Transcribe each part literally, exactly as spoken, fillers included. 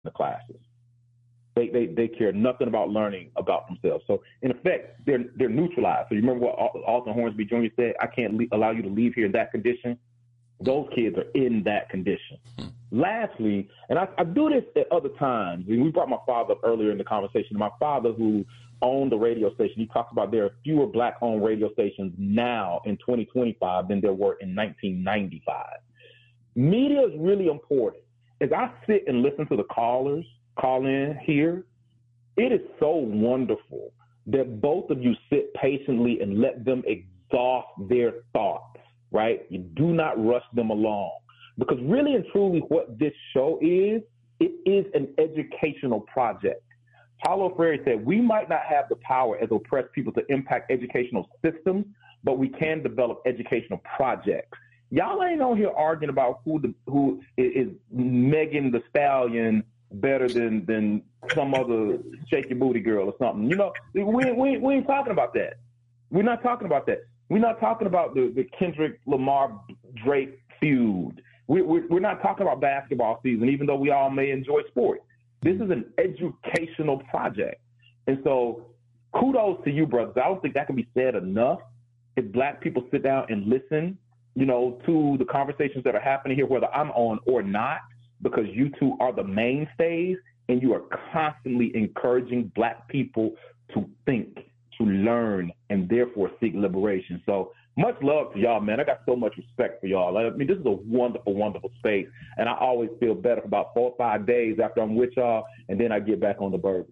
the classes. They, they they care nothing about learning about themselves. So in effect, they're they're neutralized. So you remember what Alton Hornsby Junior said? I can't le- allow you to leave here in that condition. Those kids are in that condition. Hmm. Lastly, and I, I do this at other times. I mean, we brought my father up earlier in the conversation. My father, who owned the radio station, he talks about there are fewer black-owned radio stations now in twenty twenty-five than there were in nineteen ninety-five. Media is really important. As I sit and listen to the callers call in here, it is so wonderful that both of you sit patiently and let them exhaust their thoughts, right? You do not rush them along. Because really and truly what this show is, it is an educational project. Paulo Freire said, we might not have the power as oppressed people to impact educational systems, but we can develop educational projects. Y'all ain't on here arguing about who the, who is Megan Thee Stallion better than than some other shaky booty girl or something. You know, we, we, we ain't talking about that. We're not talking about that. We're not talking about the, the Kendrick Lamar Drake feud. We, we, we're not talking about basketball season, even though we all may enjoy sports. This is an educational project. And so kudos to you, brothers. I don't think that can be said enough. If black people sit down and listen, you know, to the conversations that are happening here, whether I'm on or not, because you two are the mainstays and you are constantly encouraging black people to think, to learn, and therefore seek liberation. So much love to y'all, man. I got so much respect for y'all. I mean, this is a wonderful, wonderful space, and I always feel better for about four or five days after I'm with y'all, and then I get back on the burger.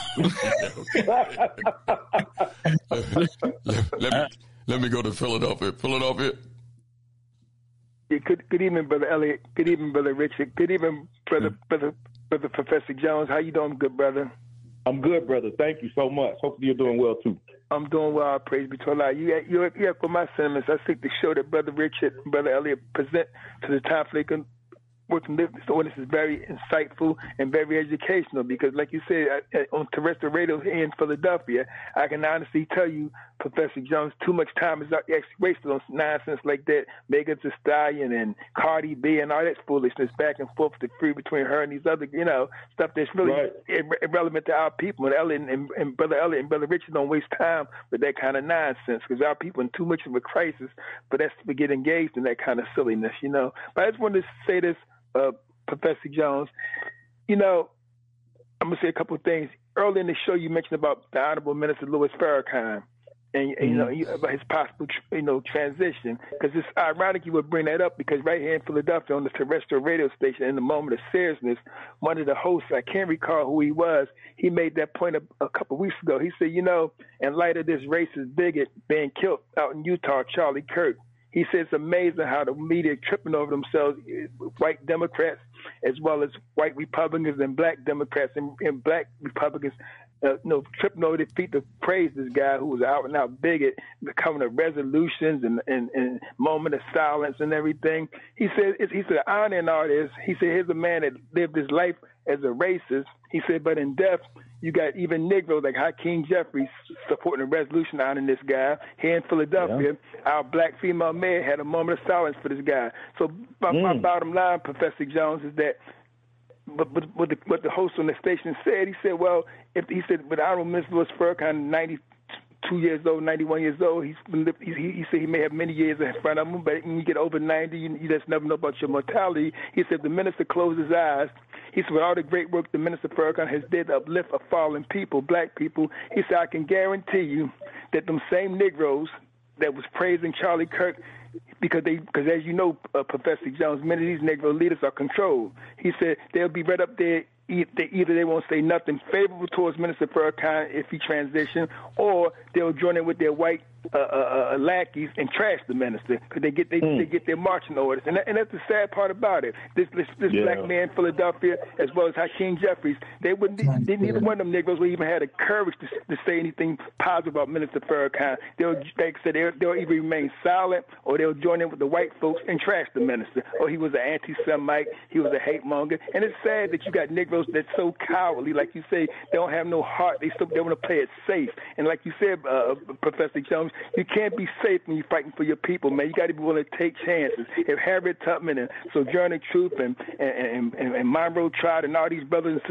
let, let, me, let me go to Philadelphia. Philadelphia. Good, good evening, Brother Elliott. Good evening, Brother Richard. Good evening, Brother, mm-hmm. brother, brother Professor Jones. How you doing, good brother? I'm good, brother. Thank you so much. Hopefully you're doing well, too. I'm doing well. Praise be to Allah. You, you, you echo my sentiments. I think the show that Brother Richard and Brother Elliott present to the time so they can work and live this audience is very insightful and very educational because, like you said, on terrestrial radio here in Philadelphia, I can honestly tell you, Professor Jones, too much time is actually wasted on nonsense like that. Megan Thee Stallion and Cardi B and all that foolishness back and forth to free between her and these other, you know, stuff that's really right. ir- irrelevant to our people. And Elliott and, and Brother Elliott and Brother Richard don't waste time with that kind of nonsense because our people in too much of a crisis for us to get engaged in that kind of silliness, you know. But I just wanted to say this. Uh, Professor Jones, you know, I'm going to say a couple of things. Early in the show, you mentioned about the Honorable Minister Louis Farrakhan and, and mm-hmm. you know, about his possible, you know, transition. Because it's ironic you would bring that up because right here in Philadelphia on the terrestrial radio station, in the moment of seriousness, one of the hosts, I can't recall who he was, he made that point a, a couple of weeks ago. He said, you know, in light of this racist bigot being killed out in Utah, Charlie Kirk, he says it's amazing how the media tripping over themselves, white Democrats as well as white Republicans and black Democrats and, and black Republicans, uh, you know, tripping over their feet to praise this guy who was out and out bigot, becoming of resolutions and, and, and moment of silence and everything. He said, he said, honor in all this. He said, here's a man that lived his life as a racist. He said, but in death, you got even Negroes like Hakeem Jeffries supporting a resolution honoring this guy. Here in Philadelphia, yeah. our black female mayor had a moment of silence for this guy. So my, mm. my bottom line, Professor Jones, is that but, but, what, the, what the host on the station said, he said, well, if he said, but Honorable Mister Louis Farrakhan, ninety-two years old, ninety-one years old, he's been, he, he said he may have many years in front of him, but when you get over ninety, you, you just never know about your mortality. He said the minister closed his eyes. He said, with all the great work the Minister Farrakhan has did to uplift a fallen people, black people, he said, I can guarantee you that them same Negroes that was praising Charlie Kirk, because they, because as you know, uh, Professor Jones, many of these Negro leaders are controlled. He said they'll be right up there. Either they won't say nothing favorable towards Minister Farrakhan if he transition, or they'll join in with their white uh, uh, uh, lackeys and trash the minister because they get they, mm. they get their marching orders, and, that, and that's the sad part about it. This this, this yeah. black man in Philadelphia, as well as Hakeem Jeffries, they wouldn't they, neither one of them Negroes would even have the courage to, to say anything positive about Minister Farrakhan. They'll like I said they'll, they'll either remain silent or they'll join in with the white folks and trash the minister. Or he was an anti-Semite, he was a hate monger, and it's sad that you got Negroes that's so cowardly, like you say, they don't have no heart. They still they want to play it safe. And like you said, uh, Professor Jones, sometimes you can't be safe when you're fighting for your people, man. You got to be willing to take chances. If Harriet Tubman and Sojourner Truth and and, and, and Monroe Trout and all these brothers and sisters